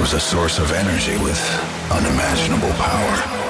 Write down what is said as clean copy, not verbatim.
was a source of energy with unimaginable power.